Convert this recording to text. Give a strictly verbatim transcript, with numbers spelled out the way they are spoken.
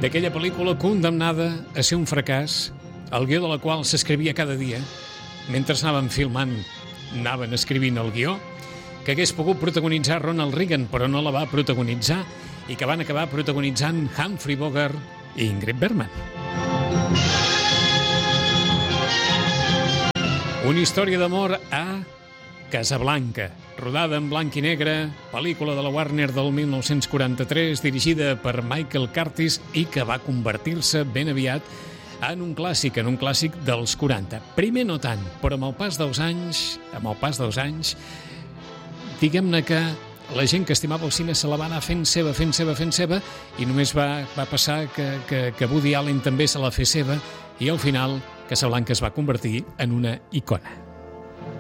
d'aquella pel·lícula condemnada a ser un fracàs, el guió de la qual s'escrivia cada dia, mentre anaven filmant, anaven escrivint el guió, que hagués pogut protagonitzar Ronald Reagan, però no la va protagonitzar, i que van acabar protagonitzant Humphrey Bogart i Ingrid Bergman. Una història d'amor a Casablanca, rodada en blanc i negre, pel·lícula de la Warner del mil nou-cents quaranta-tres, dirigida per Michael Curtiz i que va convertir-se ben aviat en un clàssic, en un clàssic dels quaranta. Primer no tant, però amb el pas dels anys, amb el pas dels anys, diguem-ne que la gent que estimava el cine se la va anar fent seva, fent seva, fent seva, i només va, va passar que, que, que Woody Allen també se la fes seva, i al final Casablanca es va convertir en una icona.